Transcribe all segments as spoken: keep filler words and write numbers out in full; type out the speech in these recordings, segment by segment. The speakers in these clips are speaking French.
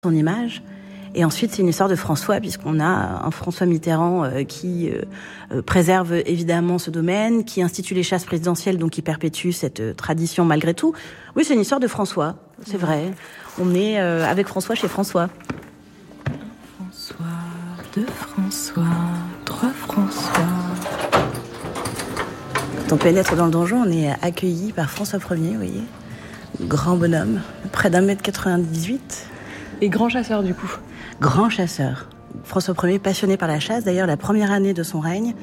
son image. Et ensuite, c'est une histoire de François, puisqu'on a un François Mitterrand euh, qui euh, préserve évidemment ce domaine, qui institue les chasses présidentielles, donc qui perpétue cette euh, tradition malgré tout. Oui, c'est une histoire de François, c'est vrai. On est euh, avec François chez François. François, deux François, trois François. Quand on pénètre dans le donjon, on est accueilli par François Ier, vous voyez. Grand bonhomme, près d'un mètre quatre-vingt-dix-huit. Et grand chasseur, du coup. Grand chasseur. François Ier, passionné par la chasse. D'ailleurs, la première année de son règne,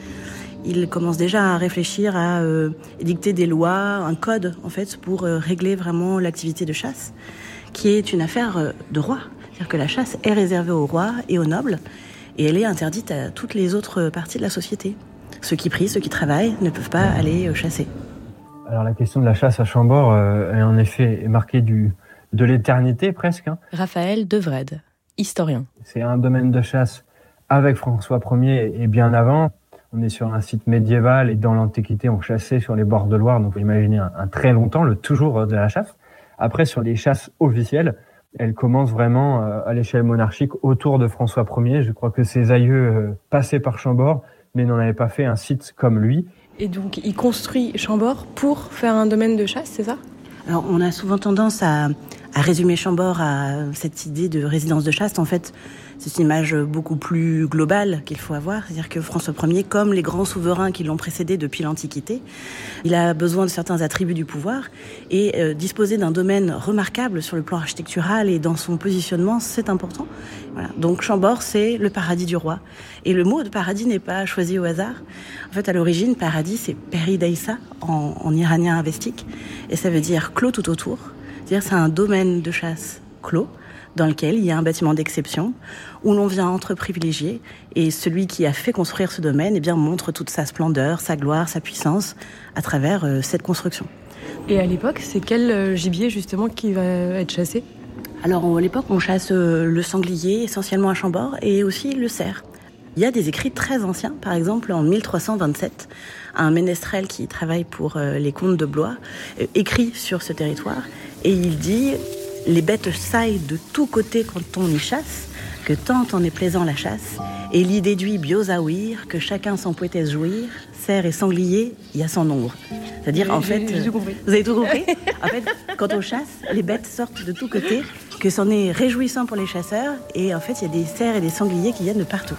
il commence déjà à réfléchir à euh, édicter des lois, un code, en fait, pour euh, régler vraiment l'activité de chasse, qui est une affaire euh, de roi. C'est-à-dire que la chasse est réservée aux rois et aux nobles, et elle est interdite à toutes les autres parties de la société. Ceux qui prient, ceux qui travaillent, ne peuvent pas aller euh, chasser. Alors la question de la chasse à Chambord euh, est en effet marquée du, de l'éternité presque. Hein. Raphaël Devrede, historien. C'est un domaine de chasse avec François Ier et bien avant. On est sur un site médiéval et dans l'Antiquité, on chassait sur les bords de Loire. Donc vous imaginez un, un très longtemps, le toujours de la chasse. Après, sur les chasses officielles, elles commencent vraiment euh, à l'échelle monarchique autour de François Ier. Je crois que ses aïeux euh, passaient par Chambord, mais n'en avaient pas fait un site comme lui. Et donc, il construit Chambord pour faire un domaine de chasse, c'est ça ? Alors, on a souvent tendance à, à résumer Chambord à cette idée de résidence de chasse. En fait, c'est une image beaucoup plus globale qu'il faut avoir. C'est-à-dire que François Ier, comme les grands souverains qui l'ont précédé depuis l'Antiquité, il a besoin de certains attributs du pouvoir et euh, disposer d'un domaine remarquable sur le plan architectural et dans son positionnement, c'est important. Voilà. Donc Chambord, c'est le paradis du roi. Et le mot de paradis n'est pas choisi au hasard. En fait, à l'origine, paradis, c'est Perideissa en, en iranien avestique. Et ça veut dire clos tout autour. C'est-à-dire c'est un domaine de chasse clos dans lequel il y a un bâtiment d'exception où l'on vient entre privilégiés. Et celui qui a fait construire ce domaine eh bien, montre toute sa splendeur, sa gloire, sa puissance à travers euh, cette construction. Et à l'époque, c'est quel gibier justement qui va être chassé ? Alors à l'époque, on chasse le sanglier essentiellement à Chambord et aussi le cerf. Il y a des écrits très anciens, par exemple en mille trois cent vingt-sept, un ménestrel qui travaille pour les comtes de Blois euh, écrit sur ce territoire et il dit « Les bêtes saillent de tous côtés quand on y chasse, que tant en est plaisant la chasse, et l'y déduit biosaouir, que chacun s'en poétesse jouir, cerf et sanglier, il y a son nombre. » C'est-à-dire, en fait... J'ai tout compris. Vous avez tout compris ? En fait, quand on chasse, les bêtes sortent de tous côtés, que c'en est réjouissant pour les chasseurs, et en fait, il y a des cerfs et des sangliers qui viennent de partout.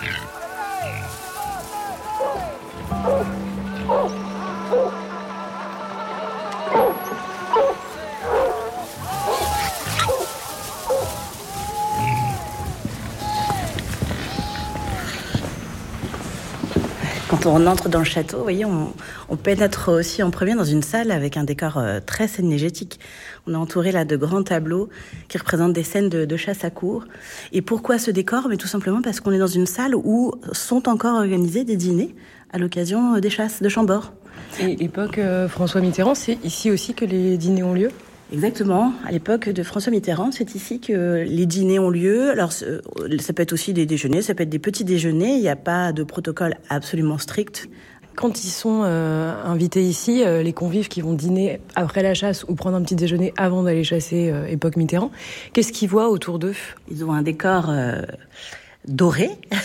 Quand on entre dans le château, vous voyez, on, on pénètre aussi en premier dans une salle avec un décor euh, très cynégétique. On est entouré là de grands tableaux qui représentent des scènes de, de chasse à cour. Et pourquoi ce décor ? Mais tout simplement parce qu'on est dans une salle où sont encore organisés des dîners à l'occasion des chasses de Chambord. Et l'époque euh, François Mitterrand, c'est ici aussi que les dîners ont lieu ? Exactement. À l'époque de François Mitterrand, c'est ici que les dîners ont lieu. Alors, ça peut être aussi des déjeuners, ça peut être des petits déjeuners. Il n'y a pas de protocole absolument strict. Quand ils sont euh, invités ici, euh, les convives qui vont dîner après la chasse ou prendre un petit déjeuner avant d'aller chasser, euh, époque Mitterrand, qu'est-ce qu'ils voient autour d'eux ? Ils ont un décor... Euh doré.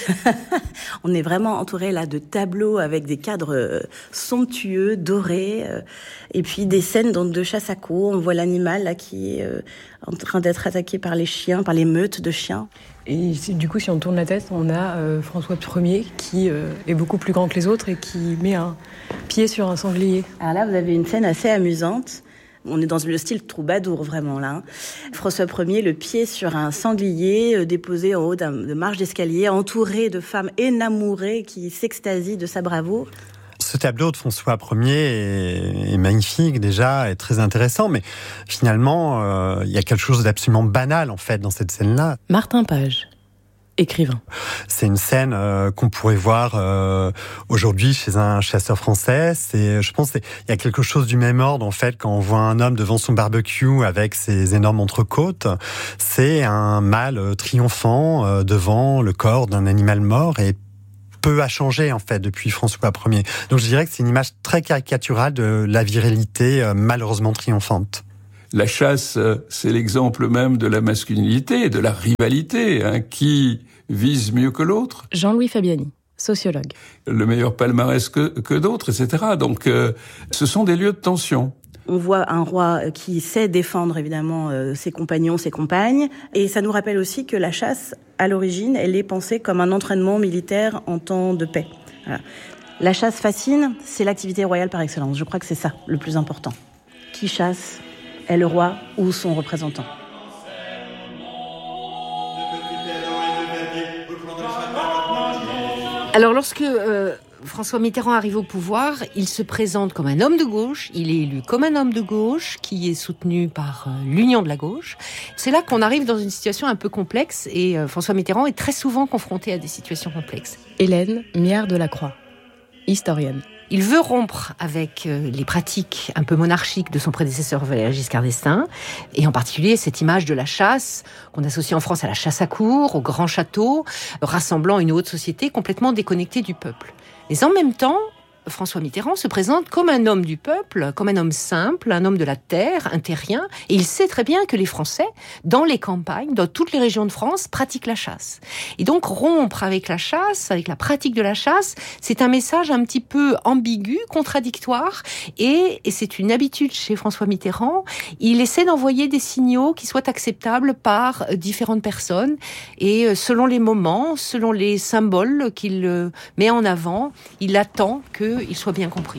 On est vraiment entouré là de tableaux avec des cadres euh, somptueux, dorés, euh, et puis des scènes donc de chasse à courre. On voit l'animal là qui est euh, en train d'être attaqué par les chiens, par les meutes de chiens. Et du coup, si on tourne la tête, on a euh, François Ier qui euh, est beaucoup plus grand que les autres et qui met un pied sur un sanglier. Alors là, vous avez une scène assez amusante. On est dans le style troubadour, vraiment, là. François Ier, le pied sur un sanglier, euh, déposé en haut d'un, de marche d'escalier, entouré de femmes énamourées qui s'extasient de sa bravoure. Ce tableau de François Ier est, est magnifique, déjà, est très intéressant, mais finalement, euh, il y a quelque chose d'absolument banal, en fait, dans cette scène-là. Martin Page, écrivain. C'est une scène euh, qu'on pourrait voir euh, aujourd'hui chez un chasseur français. C'est, je pense, qu'il y a quelque chose du même ordre en fait quand on voit un homme devant son barbecue avec ses énormes entrecôtes. C'est un mâle triomphant euh, devant le corps d'un animal mort et peu a changé en fait depuis François Ier. Donc je dirais que c'est une image très caricaturale de la virilité euh, malheureusement triomphante. La chasse, c'est l'exemple même de la masculinité, de la rivalité, hein, qui vise mieux que l'autre. Jean-Louis Fabiani, sociologue. Le meilleur palmarès que, que d'autres, et cetera. Donc, euh, ce sont des lieux de tension. On voit un roi qui sait défendre évidemment euh, ses compagnons, ses compagnes, et ça nous rappelle aussi que la chasse, à l'origine, elle est pensée comme un entraînement militaire en temps de paix. Voilà. La chasse fascine, c'est l'activité royale par excellence. Je crois que c'est ça le plus important. Qui chasse est le roi ou son représentant. Alors lorsque euh, François Mitterrand arrive au pouvoir, il se présente comme un homme de gauche, il est élu comme un homme de gauche qui est soutenu par euh, l'Union de la gauche. C'est là qu'on arrive dans une situation un peu complexe et euh, François Mitterrand est très souvent confronté à des situations complexes. Hélène Miard de la Croix, historienne. Il veut rompre avec les pratiques un peu monarchiques de son prédécesseur Valéry Giscard d'Estaing, et en particulier cette image de la chasse qu'on associe en France à la chasse à courre, au grand château, rassemblant une haute société complètement déconnectée du peuple. Mais en même temps, François Mitterrand se présente comme un homme du peuple, comme un homme simple, un homme de la terre, un terrien, et il sait très bien que les Français, dans les campagnes, dans toutes les régions de France, pratiquent la chasse. Et donc rompre avec la chasse, avec la pratique de la chasse, c'est un message un petit peu ambigu, contradictoire, et, et c'est une habitude chez François Mitterrand. Il essaie d'envoyer des signaux qui soient acceptables par différentes personnes, et selon les moments, selon les symboles qu'il met en avant, il attend que il soit bien compris.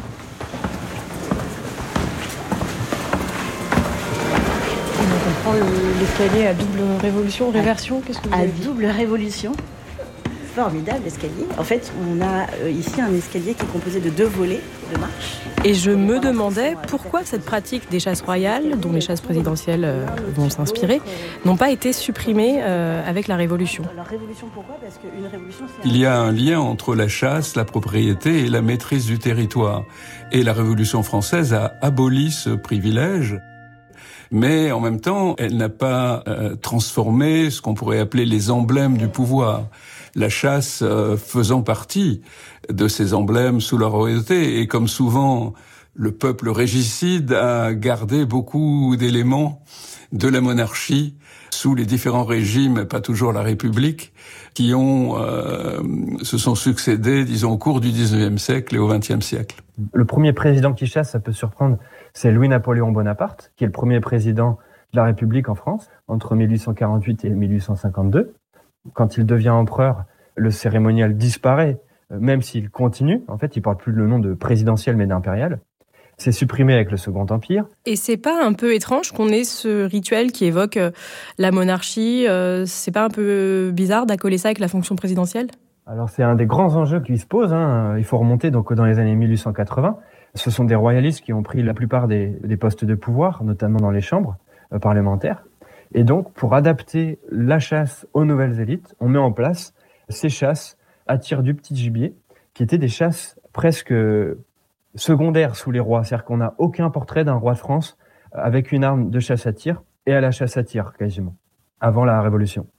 On comprend le, l'escalier à double révolution, réversion, qu'est-ce que vous À avez dit ? double révolution. Formidable escalier. En fait, on a euh, ici un escalier qui est composé de deux volets de marche. Et je me demandais pourquoi cette pratique des chasses royales, dont les chasses présidentielles euh, vont s'inspirer, n'ont pas été supprimées euh, avec la Révolution. Alors, révolution, pourquoi ? Parce qu'une révolution, c'est... Il y a un lien entre la chasse, la propriété et la maîtrise du territoire. Et la Révolution française a aboli ce privilège. Mais en même temps, elle n'a pas euh, transformé ce qu'on pourrait appeler les emblèmes du pouvoir. La chasse euh, faisant partie de ces emblèmes sous leur royauté. Et comme souvent, le peuple régicide a gardé beaucoup d'éléments de la monarchie sous les différents régimes, pas toujours la République, qui ont euh, se sont succédés, disons, au cours du dix-neuvième siècle et au vingtième siècle. Le premier président qui chasse, ça peut surprendre, c'est Louis-Napoléon Bonaparte, qui est le premier président de la République en France, entre mille huit cent quarante-huit et mille huit cent cinquante-deux. Quand il devient empereur, le cérémonial disparaît, même s'il continue. En fait, il porte plus le nom de présidentiel, mais d'impérial. C'est supprimé avec le Second Empire. Et c'est pas un peu étrange qu'on ait ce rituel qui évoque la monarchie ? C'est pas un peu bizarre d'accoler ça avec la fonction présidentielle ? Alors, c'est un des grands enjeux qui se posent. Hein. Il faut remonter donc dans les années mille huit cent quatre-vingts. Ce sont des royalistes qui ont pris la plupart des, des postes de pouvoir, notamment dans les chambres euh, parlementaires. Et donc, pour adapter la chasse aux nouvelles élites, on met en place ces chasses à tir du petit gibier, qui étaient des chasses presque secondaires sous les rois. C'est-à-dire qu'on n'a aucun portrait d'un roi de France avec une arme de chasse à tir et à la chasse à tir, quasiment, avant la Révolution.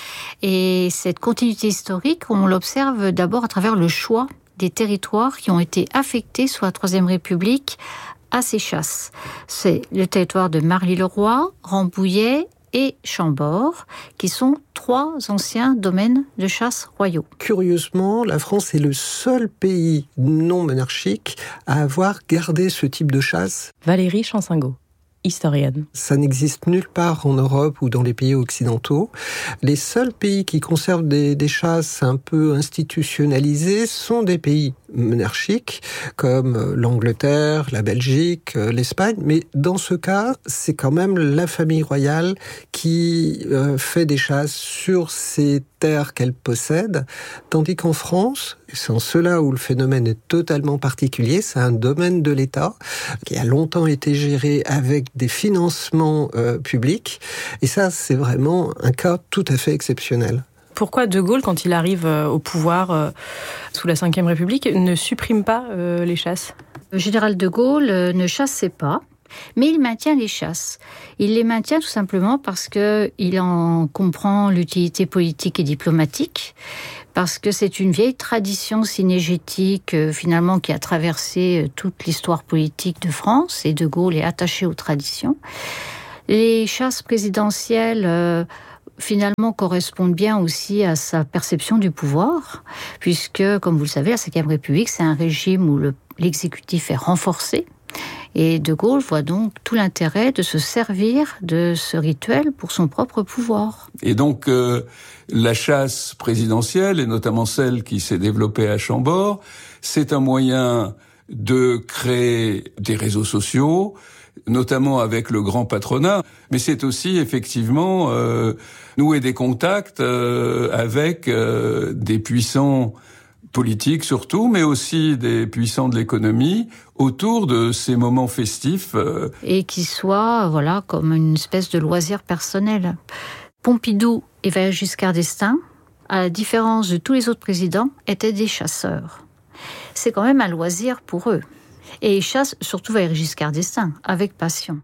Et cette continuité historique, on l'observe d'abord à travers le choix des territoires qui ont été affectés sous la Troisième République à ces chasses. C'est le territoire de Marly-le-Roi, Rambouillet et Chambord, qui sont trois anciens domaines de chasse royaux. Curieusement, la France est le seul pays non monarchique à avoir gardé ce type de chasse. Valérie Chansingo, historienne. Ça n'existe nulle part en Europe ou dans les pays occidentaux. Les seuls pays qui conservent des, des chasses un peu institutionnalisées sont des pays monarchiques, comme l'Angleterre, la Belgique, l'Espagne. Mais dans ce cas, c'est quand même la famille royale qui euh, fait des chasses sur ces terres qu'elle possède, tandis qu'en France, c'est en cela où le phénomène est totalement particulier, c'est un domaine de l'État qui a longtemps été géré avec des financements euh, publics, et ça, c'est vraiment un cas tout à fait exceptionnel. Pourquoi De Gaulle, quand il arrive au pouvoir euh, sous la Cinquième République, ne supprime pas euh, les chasses ? Le général De Gaulle euh, ne chassait pas, mais il maintient les chasses. Il les maintient tout simplement parce qu'il en comprend l'utilité politique et diplomatique, parce que c'est une vieille tradition cynégétique euh, finalement qui a traversé euh, toute l'histoire politique de France, et De Gaulle est attaché aux traditions. Les chasses présidentielles euh, finalement correspondent bien aussi à sa perception du pouvoir, puisque, comme vous le savez, la cinquième République, c'est un régime où le, l'exécutif est renforcé. Et De Gaulle voit donc tout l'intérêt de se servir de ce rituel pour son propre pouvoir. Et donc, euh, la chasse présidentielle, et notamment celle qui s'est développée à Chambord, c'est un moyen de créer des réseaux sociaux, notamment avec le grand patronat, mais c'est aussi effectivement euh, nouer des contacts euh, avec euh, des puissants politiques surtout, mais aussi des puissants de l'économie autour de ces moments festifs. Euh... Et qui soient, voilà, comme une espèce de loisir personnel. Pompidou et Valéry Giscard d'Estaing, à la différence de tous les autres présidents, étaient des chasseurs. C'est quand même un loisir pour eux. Et ils chassent, surtout Valéry Giscard d'Estaing, avec passion.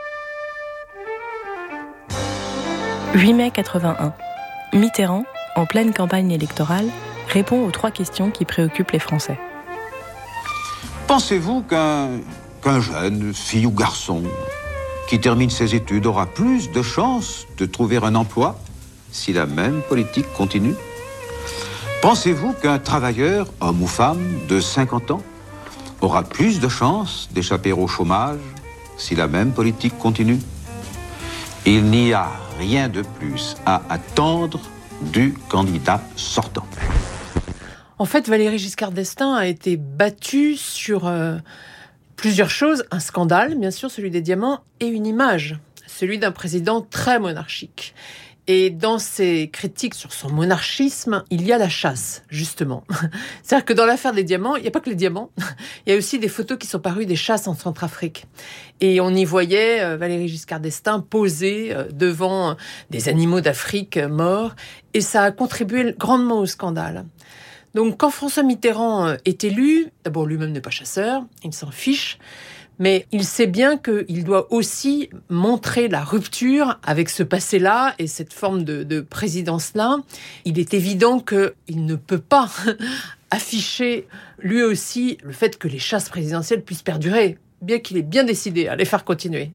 huit mai quatre-vingt-un. Mitterrand, en pleine campagne électorale, répond aux trois questions qui préoccupent les Français. Pensez-vous qu'un, qu'un jeune, fille ou garçon, qui termine ses études aura plus de chances de trouver un emploi si la même politique continue? Pensez-vous qu'un travailleur, homme ou femme, de cinquante ans, aura plus de chances d'échapper au chômage si la même politique continue? Il n'y a rien de plus à attendre du candidat sortant. En fait, Valéry Giscard d'Estaing a été battu sur euh, plusieurs choses. Un scandale, bien sûr, celui des diamants, et une image, celui d'un président très monarchique. Et dans ses critiques sur son monarchisme, il y a la chasse, justement. C'est-à-dire que dans l'affaire des diamants, il n'y a pas que les diamants. Il y a aussi des photos qui sont parues des chasses en Centrafrique. Et on y voyait euh, Valéry Giscard d'Estaing poser euh, devant euh, des animaux d'Afrique euh, morts. Et ça a contribué grandement au scandale. Donc, quand François Mitterrand est élu, d'abord lui-même n'est pas chasseur, il s'en fiche, mais il sait bien qu'il doit aussi montrer la rupture avec ce passé-là et cette forme de, de présidence-là. Il est évident qu'il ne peut pas afficher lui aussi le fait que les chasses présidentielles puissent perdurer, bien qu'il ait bien décidé à les faire continuer.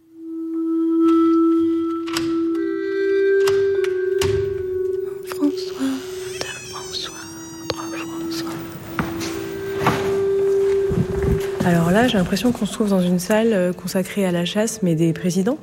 Alors là, j'ai l'impression qu'on se trouve dans une salle consacrée à la chasse, mais des présidents.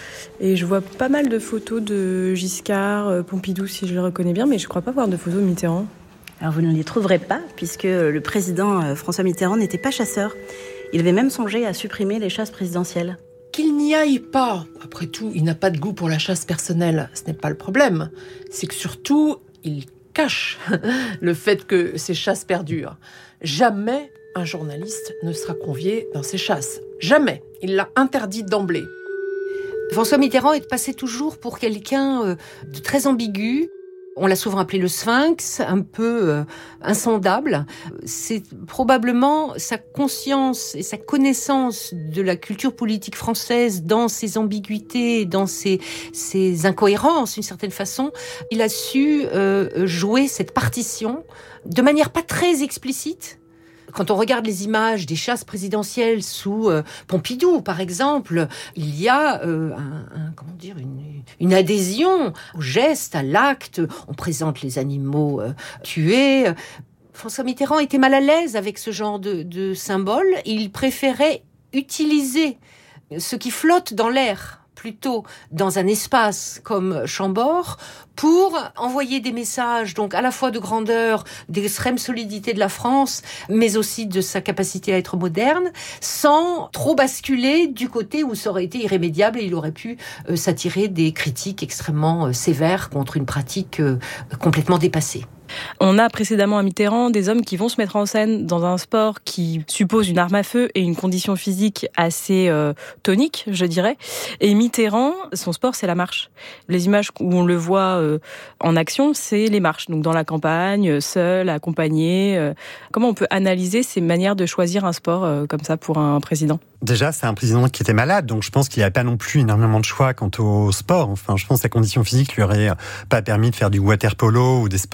Et je vois pas mal de photos de Giscard, Pompidou, si je le reconnais bien, mais je crois pas voir de photos de Mitterrand. Alors vous ne les trouverez pas, puisque le président François Mitterrand n'était pas chasseur. Il avait même songé à supprimer les chasses présidentielles. Qu'il n'y aille pas. Après tout, il n'a pas de goût pour la chasse personnelle. Ce n'est pas le problème. C'est que surtout, il cache le fait que ces chasses perdurent. Jamais un journaliste ne sera convié dans ces chasses. Jamais. Il l'a interdit d'emblée. François Mitterrand est passé toujours pour quelqu'un de très ambigu. On l'a souvent appelé le Sphinx, un peu euh, insondable. C'est probablement sa conscience et sa connaissance de la culture politique française dans ses ambiguïtés, dans ses, ses incohérences, d'une certaine façon. Il a su euh, jouer cette partition de manière pas très explicite. Quand on regarde les images des chasses présidentielles sous euh, Pompidou, par exemple, il y a euh, un, un, comment dire, une, une adhésion au geste, à l'acte. On présente les animaux euh, tués. François Mitterrand était mal à l'aise avec ce genre de, de symbole. Il préférait utiliser ce qui flotte dans l'air, plutôt dans un espace comme Chambord, pour envoyer des messages, donc à la fois de grandeur, d'extrême solidité de la France, mais aussi de sa capacité à être moderne, sans trop basculer du côté où ça aurait été irrémédiable et il aurait pu euh, s'attirer des critiques extrêmement euh, sévères contre une pratique euh, complètement dépassée. On a précédemment à Mitterrand des hommes qui vont se mettre en scène dans un sport qui suppose une arme à feu et une condition physique assez euh, tonique, je dirais. Et Mitterrand, son sport, c'est la marche. Les images où on le voit euh, en action, c'est les marches. Donc dans la campagne, seul, accompagné. Euh, comment on peut analyser ces manières de choisir un sport euh, comme ça pour un président ? Déjà, c'est un président qui était malade, donc je pense qu'il n'y avait pas non plus énormément de choix quant au sport. Enfin, je pense que sa condition physique lui aurait pas permis de faire du water polo ou des sports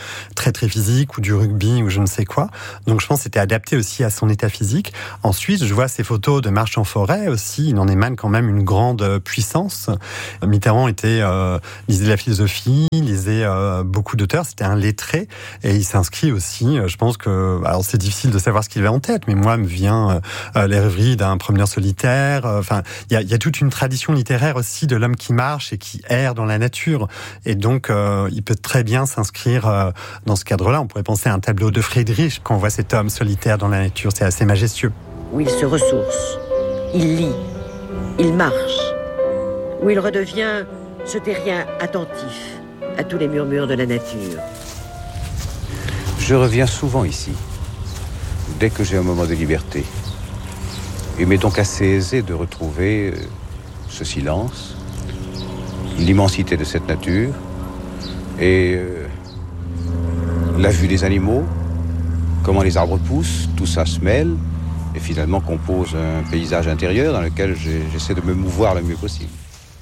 très très physique ou du rugby ou je ne sais quoi. Donc je pense que c'était adapté aussi à son état physique. Ensuite, je vois ces photos de marche en forêt aussi. Il en émane quand même une grande puissance. Mitterrand était euh, lisait de la philosophie, lisait euh, beaucoup d'auteurs. C'était un lettré et il s'inscrit aussi. Je pense que alors c'est difficile de savoir ce qu'il avait en tête, mais moi me vient euh, les rêveries d'un promeneur solitaire. Enfin, il y a, y a toute une tradition littéraire aussi de l'homme qui marche et qui erre dans la nature. Et donc, euh, il peut très bien s'inscrire euh, dans ce cadre-là. On pourrait penser à un tableau de Friedrich quand on voit cet homme solitaire dans la nature. C'est assez majestueux. Où il se ressource, il lit, il marche, où il redevient ce terrien attentif à tous les murmures de la nature. Je reviens souvent ici, dès que j'ai un moment de liberté. Il m'est donc assez aisé de retrouver euh, ce silence, l'immensité de cette nature et euh, la vue des animaux, comment les arbres poussent, tout ça se mêle et finalement compose un paysage intérieur dans lequel j'essaie de me mouvoir le mieux possible.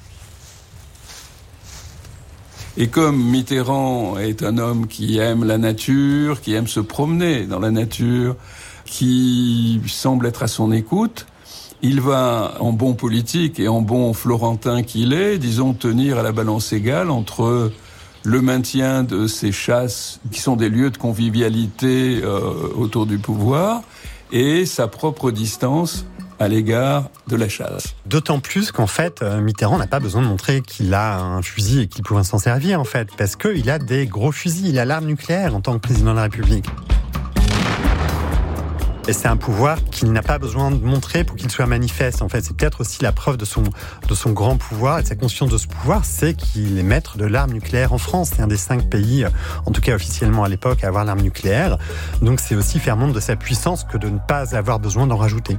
Et comme Mitterrand est un homme qui aime la nature, qui aime se promener dans la nature, qui semble être à son écoute, il va, en bon politique et en bon florentin qu'il est, disons, tenir à la balance égale entre le maintien de ces chasses qui sont des lieux de convivialité euh, autour du pouvoir et sa propre distance à l'égard de la chasse. D'autant plus qu'en fait, Mitterrand n'a pas besoin de montrer qu'il a un fusil et qu'il pourrait s'en servir, en fait, parce qu'il a des gros fusils, il a l'arme nucléaire en tant que président de la République. Et c'est un pouvoir qu'il n'a pas besoin de montrer pour qu'il soit manifeste. En fait, c'est peut-être aussi la preuve de son, de son grand pouvoir et de sa conscience de ce pouvoir, c'est qu'il est maître de l'arme nucléaire en France. C'est un des cinq pays, en tout cas officiellement à l'époque, à avoir l'arme nucléaire. Donc c'est aussi faire montre de sa puissance que de ne pas avoir besoin d'en rajouter.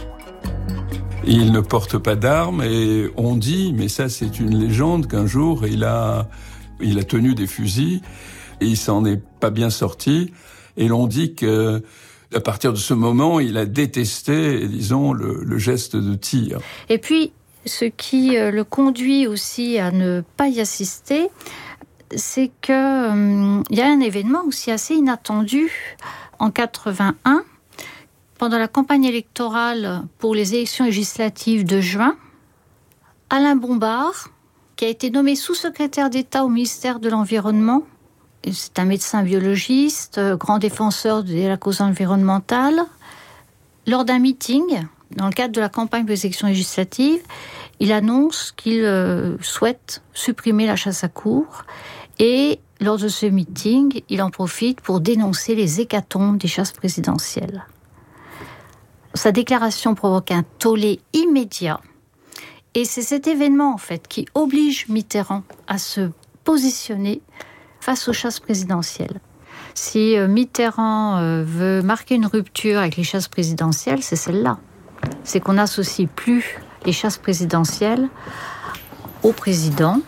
Il ne porte pas d'armes et on dit, mais ça c'est une légende, qu'un jour il a, il a tenu des fusils et il s'en est pas bien sorti. Et l'on dit que à partir de ce moment, il a détesté, disons, le, le geste de tir. Et puis, ce qui le conduit aussi à ne pas y assister, c'est qu'il euh, y a un événement aussi assez inattendu en quatre-vingt-un, pendant la campagne électorale pour les élections législatives de juin. Alain Bombard, qui a été nommé sous-secrétaire d'État au ministère de l'Environnement, c'est un médecin biologiste, grand défenseur de la cause environnementale. Lors d'un meeting, dans le cadre de la campagne des élections législatives, il annonce qu'il souhaite supprimer la chasse à courre. Et lors de ce meeting, il en profite pour dénoncer les hécatombes des chasses présidentielles. Sa déclaration provoque un tollé immédiat. Et c'est cet événement, en fait, qui oblige Mitterrand à se positionner face aux chasses présidentielles. Si Mitterrand veut marquer une rupture avec les chasses présidentielles, c'est celle-là. C'est qu'on n'associe plus les chasses présidentielles au président.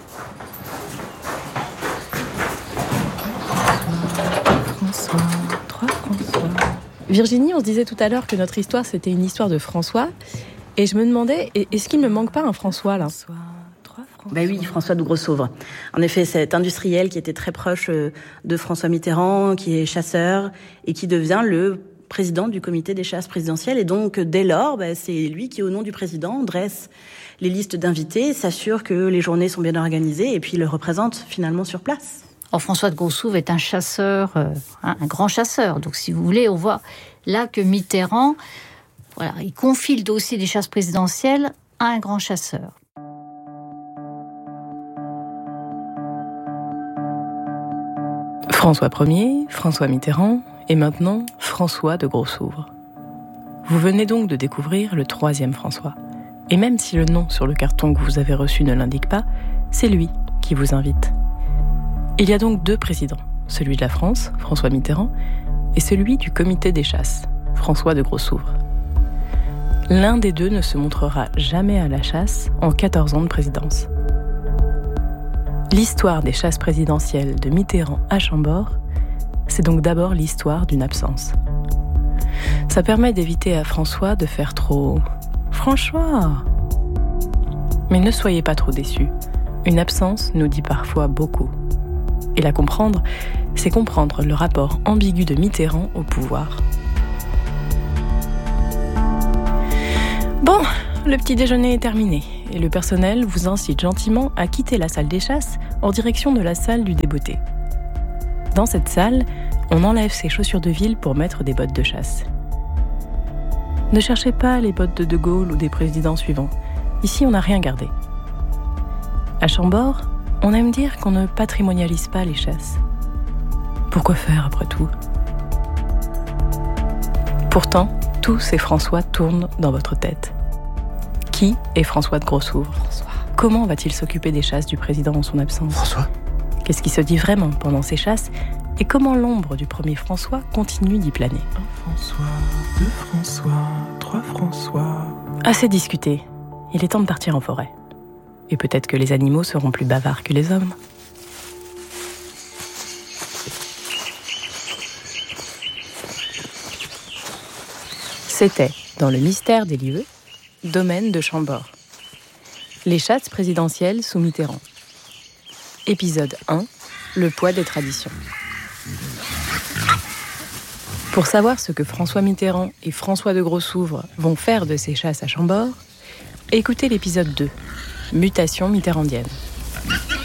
François, trois François. Virginie, on se disait tout à l'heure que notre histoire, c'était une histoire de François. Et je me demandais, est-ce qu'il ne me manque pas un François, là ? Ben oui, François de Grossouvre. En effet, cet industriel qui était très proche de François Mitterrand, qui est chasseur et qui devient le président du comité des chasses présidentielles. Et donc, dès lors, ben, c'est lui qui, au nom du président, dresse les listes d'invités, s'assure que les journées sont bien organisées et puis le représente finalement sur place. Or, François de Grossouvre est un chasseur, euh, un grand chasseur. Donc, si vous voulez, on voit là que Mitterrand, voilà, il confie le dossier des chasses présidentielles à un grand chasseur. François Ier, François Mitterrand et maintenant François de Grossouvre. Vous venez donc de découvrir le troisième François. Et même si le nom sur le carton que vous avez reçu ne l'indique pas, c'est lui qui vous invite. Il y a donc deux présidents, celui de la France, François Mitterrand, et celui du comité des chasses, François de Grossouvre. L'un des deux ne se montrera jamais à la chasse en quatorze ans de présidence. L'histoire des chasses présidentielles de Mitterrand à Chambord, c'est donc d'abord l'histoire d'une absence. Ça permet d'éviter à François de faire trop « François ». Mais ne soyez pas trop déçus. Une absence nous dit parfois beaucoup. Et la comprendre, c'est comprendre le rapport ambigu de Mitterrand au pouvoir. Bon, le petit déjeuner est terminé et le personnel vous incite gentiment à quitter la salle des chasses en direction de la salle du débeauté. Dans cette salle, on enlève ses chaussures de ville pour mettre des bottes de chasse. Ne cherchez pas les bottes de De Gaulle ou des présidents suivants. Ici, on n'a rien gardé. À Chambord, on aime dire qu'on ne patrimonialise pas les chasses. Pourquoi faire après tout ? Pourtant, tous ces François tournent dans votre tête. Qui est François de Grossouvre ? François. Comment va-t-il s'occuper des chasses du président en son absence ? François. Qu'est-ce qui se dit vraiment pendant ces chasses ? Et comment l'ombre du premier François continue d'y planer ? Un François, deux François, trois François... Assez discuté. Il est temps de partir en forêt. Et peut-être que les animaux seront plus bavards que les hommes. C'était, dans le mystère des lieux, domaine de Chambord. Les chasses présidentielles sous Mitterrand. Épisode un, le poids des traditions. Pour savoir ce que François Mitterrand et François de Grossouvre vont faire de ces chasses à Chambord, écoutez l'épisode deux, Mutation mitterrandienne.